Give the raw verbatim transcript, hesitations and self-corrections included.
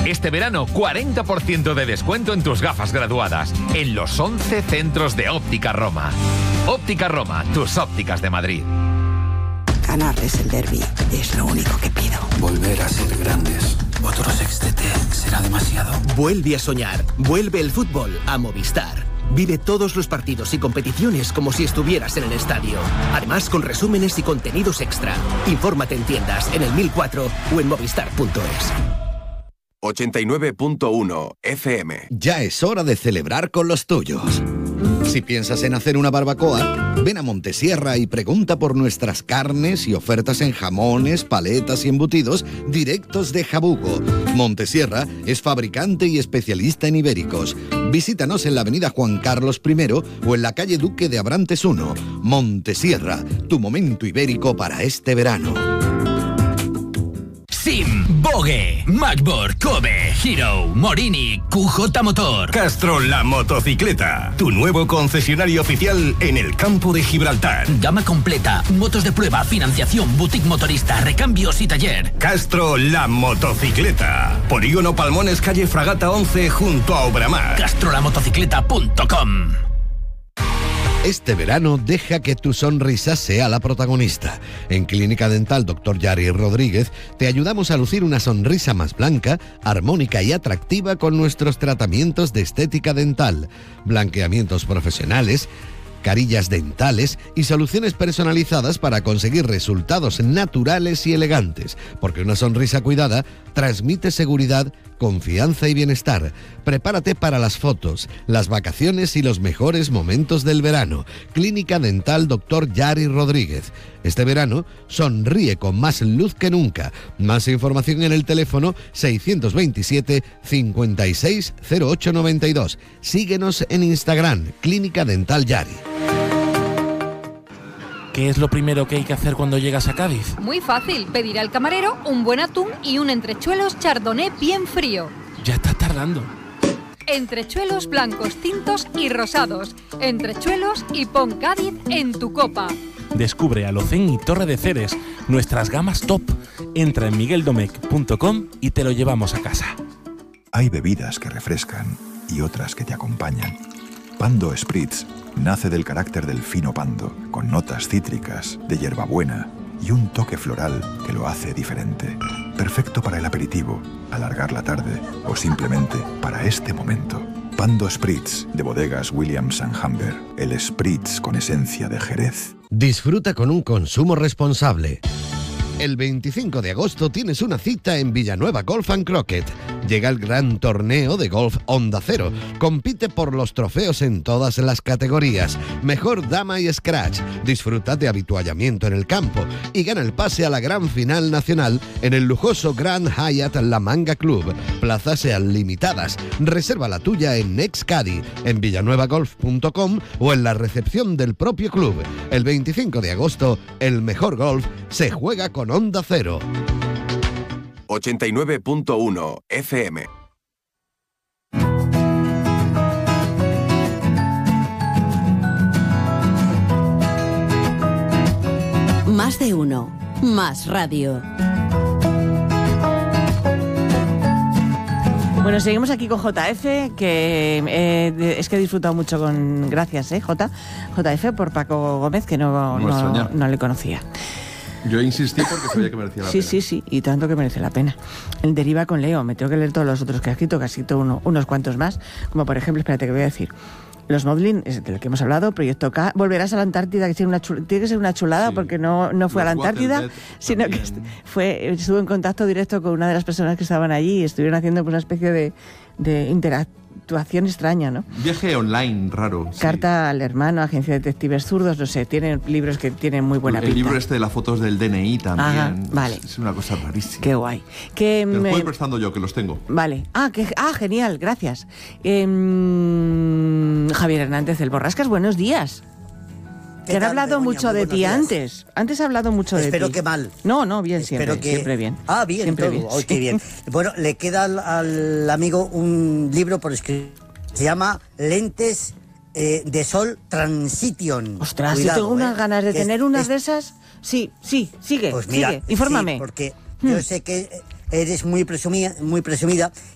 Este verano, cuarenta por ciento de descuento en tus gafas graduadas en los once centros de Óptica Roma. Óptica Roma, tus ópticas de Madrid. Ganarles el derbi es lo único que pido. Volver a ser grandes. Otro sextete será demasiado. Vuelve a soñar. Vuelve el fútbol a Movistar. Vive todos los partidos y competiciones como si estuvieras en el estadio. Además, con resúmenes y contenidos extra. Infórmate en tiendas, en el mil cuatro o en movistar punto es. ochenta y nueve punto uno F M. Ya es hora de celebrar con los tuyos. Si piensas en hacer una barbacoa, ven a Montesierra y pregunta por nuestras carnes y ofertas en jamones, paletas y embutidos directos de Jabugo. Montesierra es fabricante y especialista en ibéricos. Visítanos en la avenida Juan Carlos primero o en la calle Duque de Abrantes uno. Montesierra, tu momento ibérico para este verano. Sim, Vogue, Magborg, Kobe, Hero, Morini, Q J Motor. Castro La Motocicleta, tu nuevo concesionario oficial en el campo de Gibraltar. Gama completa, motos de prueba, financiación, boutique motorista, recambios y taller. Castro La Motocicleta, Polígono Palmones, calle Fragata once, junto a Obramar. castro la motocicleta punto com. Este verano deja que tu sonrisa sea la protagonista. En Clínica Dental doctor Yari Rodríguez te ayudamos a lucir una sonrisa más blanca, armónica y atractiva con nuestros tratamientos de estética dental, blanqueamientos profesionales, carillas dentales y soluciones personalizadas para conseguir resultados naturales y elegantes, porque una sonrisa cuidada transmite seguridad, confianza y bienestar. Prepárate para las fotos, las vacaciones y los mejores momentos del verano. Clínica Dental doctor Yari Rodríguez. Este verano sonríe con más luz que nunca. Más información en el teléfono seiscientos veintisiete, cincuenta y seis, cero ocho noventa y dos. Síguenos en Instagram, Clínica Dental Yari. ¿Qué es lo primero que hay que hacer cuando llegas a Cádiz? Muy fácil, pedir al camarero un buen atún y un entrechuelos chardonnay bien frío. Ya estás tardando. Entrechuelos blancos, tintos y rosados. Entrechuelos y pon Cádiz en tu copa. Descubre Alocén y Torre de Ceres, nuestras gamas top. Entra en miguel domecq punto com y te lo llevamos a casa. Hay bebidas que refrescan y otras que te acompañan. Pando Spritz nace del carácter del fino pando, con notas cítricas, de hierbabuena y un toque floral que lo hace diferente. Perfecto para el aperitivo, alargar la tarde o simplemente para este momento. Pando Spritz, de bodegas Williams and Humber, el Spritz con esencia de Jerez. Disfruta con un consumo responsable. El veinticinco de agosto tienes una cita en Villanueva Golf and Croquet. Llega el gran torneo de golf Onda Cero. Compite por los trofeos en todas las categorías. Mejor dama y scratch. Disfruta de habituallamiento en el campo y gana el pase a la gran final nacional en el lujoso Grand Hyatt La Manga Club. Plazas sean limitadas. Reserva la tuya en Nexcadi, en villanueva golf punto com o en la recepción del propio club. El veinticinco de agosto, el mejor golf se juega con Onda Cero. ochenta y nueve punto uno F M. Más de uno. Más radio. Bueno, seguimos aquí con J F, que eh, es que he disfrutado mucho con... Gracias, ¿eh, J? J F por Paco Gómez, que no, no, no le conocía. Yo insistí porque sabía que merecía la sí, pena. Sí, sí, sí, y tanto que merece la pena. El Deriva con Leo, me tengo que leer todos los otros que ha escrito, que ha escrito uno, unos cuantos más, como por ejemplo, espérate que voy a decir, Los Modlin, es de lo que hemos hablado, Proyecto K, volverás a la Antártida, que tiene, una chul- tiene que ser una chulada, sí, porque no, no fue los a la Antártida, sino también. que fue, estuvo en contacto directo con una de las personas que estaban allí y estuvieron haciendo pues, una especie de, de interacción extraña, ¿no? Viaje online raro. Carta sí. al hermano, Agencia de Detectives Zurdos, no sé, tienen libros que tienen muy buena el pinta. El libro este de las fotos del D N I también. Ajá, vale. Es, es una cosa rarísima. Qué guay. Que me me voy prestando yo, que los tengo. Vale. Ah, que, ah genial, gracias. Eh, Javier Hernández del Borrascas, buenos días. Que han hablado Begoña, mucho de ti días. antes. Antes ha hablado mucho Espero de ti. Espero que mal. No, no, bien siempre. Espero que... Siempre bien. Ah, bien, siempre todo. bien. Oh, qué bien. Bueno, le queda al, al amigo un libro por escribir. Se llama Lentes eh, de Sol Transition. Ostras, Cuidado, yo tengo unas eh, ganas de tener es, unas es... de esas. Sí, sí, sigue, pues mira, sigue. Infórmame. Sí, porque hmm. yo sé que eres muy presumida, muy presumida